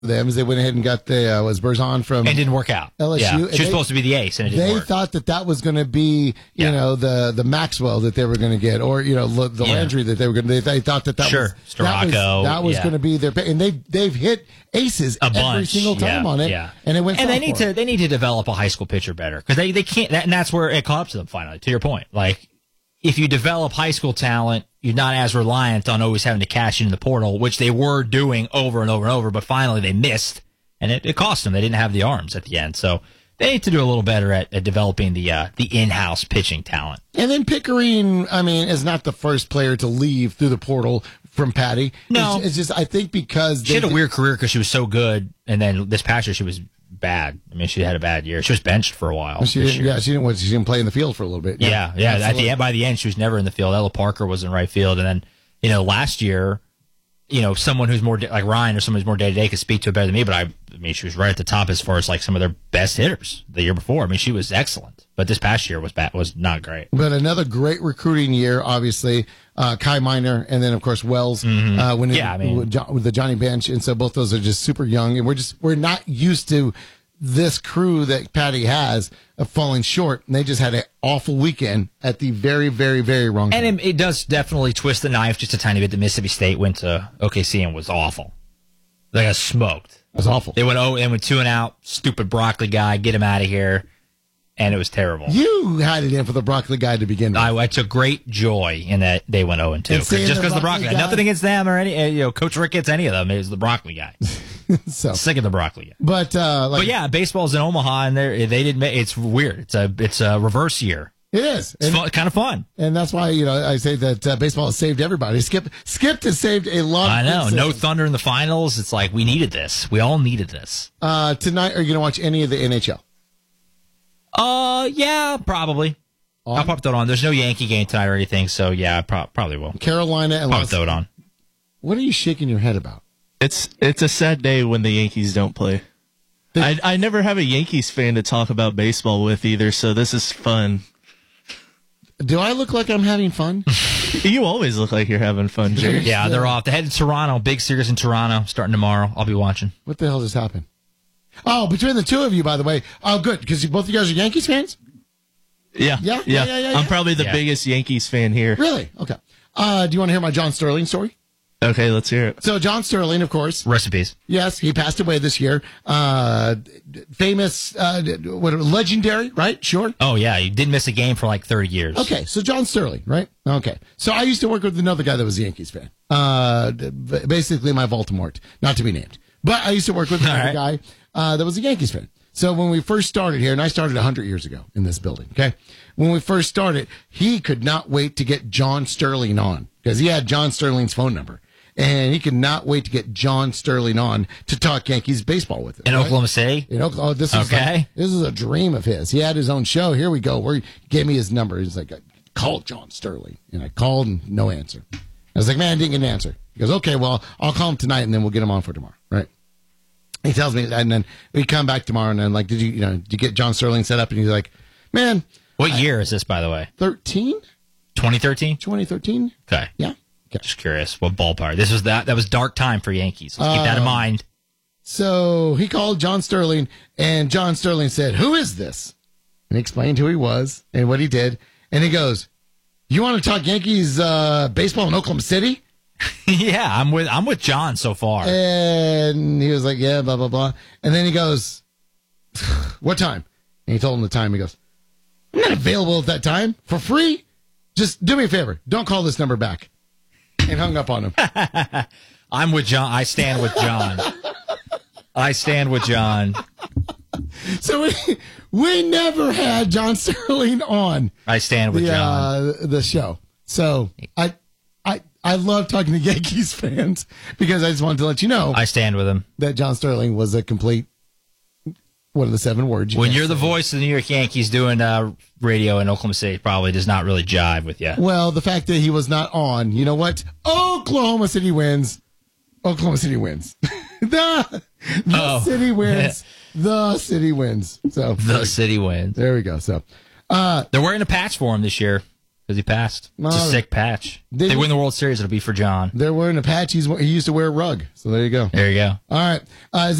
them is they went ahead and got the was Berzon from and didn't work out. LSU. Yeah. And She was supposed to be the ace, and it didn't work. They thought that was going to be, you know, the Maxwell that they were going to get, or the Landry that they were going to. They thought that was Storako. That was going to be their, and they've hit aces every single time on it, and it went. And they need to develop a high school pitcher better because they can't. And that's where it caught up to them finally. To your point, like if you develop high school talent, you're not as reliant on always having to cash into the portal, which they were doing over and over and over, but finally they missed, and it cost them. They didn't have the arms at the end. So they need to do a little better at developing the in-house pitching talent. And then Pickering, I mean, is not the first player to leave through the portal from Patty. No. It's just, I think because she had a weird career because she was so good, and then this past year she was bad. I mean, she had a bad year. She was benched for a while. She didn't play in the field for a little bit. Yeah. By the end, she was never in the field. Ella Parker was in right field, and then last year, someone who's more like Ryan or someone who's more day to day could speak to it better than me. But I mean, she was right at the top as far as like some of their best hitters the year before. I mean, she was excellent, but this past year was not great. But another great recruiting year, obviously. Kai Minor, and then of course Wells, with the Johnny Bench, and so both those are just super young, and we're not used to this crew that Patty has of falling short, and they just had an awful weekend at the very, very, very wrong time. And it does definitely twist the knife just a tiny bit. The Mississippi State went to OKC and was awful. They got smoked. It was awful. They went 2 and out. Stupid broccoli guy, get him out of here. And it was terrible. You had it in for the broccoli guy to begin with. I took great joy in that they went 0-2. Just because the broccoli guy. Nothing against them or any, Coach Ricketts, any of them. It was the broccoli guy. So sick of the broccoli guy. But yeah, baseball's in Omaha, and they didn't. It's weird. It's a reverse year. It is. It's kind of fun. And that's why, I say that baseball has saved everybody. Skip has saved a lot of I know. No Thunder in the finals. It's like we needed this. We all needed this. Tonight, are you going to watch any of the NHL? Yeah, probably. I'll probably throw it on. There's no Yankee game tonight or anything, so yeah, I probably will. Carolina and probably throw it on. What are you shaking your head about? It's a sad day when the Yankees don't play. I never have a Yankees fan to talk about baseball with either, so this is fun. Do I look like I'm having fun? You always look like you're having fun, Jerry. Yeah, they're off. They head to Toronto. Big series in Toronto starting tomorrow. I'll be watching. What the hell just happened? Oh, between the two of you, by the way. Oh, good, because both of you guys are Yankees fans? Yeah. I'm probably the biggest Yankees fan here. Really? Okay. Do you want to hear my John Sterling story? Okay, let's hear it. So John Sterling, of course. Recipes. Yes, he passed away this year. Famous, legendary, right? Sure. Oh, yeah. He didn't miss a game for like 30 years. Okay, so John Sterling, right? Okay. So I used to work with another guy that was a Yankees fan. Basically my Voldemort, not to be named. But I used to work with another guy that was a Yankees fan. So when we first started here, and I started 100 years ago in this building, okay? When we first started, he could not wait to get John Sterling on because he had John Sterling's phone number. And he could not wait to get John Sterling on to talk Yankees baseball with him. In Oklahoma City? In Oklahoma. This is a dream of his. He had his own show. Here we go. Where he gave me his number. He's like, call John Sterling. And I called and no answer. I was like, man, I didn't get an answer. He goes, okay, well, I'll call him tonight and then we'll get him on for tomorrow. Right? He tells me, and then we come back tomorrow and then like, did you get John Sterling set up? And he's like, man. What year is this, by the way? 13? 2013? 2013. Okay. Yeah. Okay. Just curious. What ballpark? That was dark time for Yankees. Let's keep that in mind. So he called John Sterling, and John Sterling said, who is this? And he explained who he was and what he did. And he goes, you want to talk Yankees baseball in Oklahoma City? Yeah, I'm with John so far. And he was like, yeah, blah, blah, blah. And then he goes, what time? And he told him the time. He goes, I'm not available at that time for free. Just do me a favor. Don't call this number back. And hung up on him. I'm with John. I stand with John. I stand with John. So we never had John Sterling on. I stand with John. The show. So I love talking to Yankees fans because I just wanted to let you know. I stand with him. That John Sterling was a complete, one of the 7 words. When you're the voice of the New York Yankees doing radio in Oklahoma City, probably does not really jive with you. Well, the fact that he was not on, you know what? Oklahoma City wins. Oklahoma City wins. The city wins. The city wins. So the city wins. There we go. So they're wearing a patch for him this year. Because he passed. It's a No. sick patch. If they win the World Series, it'll be for John. They're wearing a patch. He used to wear a rug. So there you go. There you go. All right.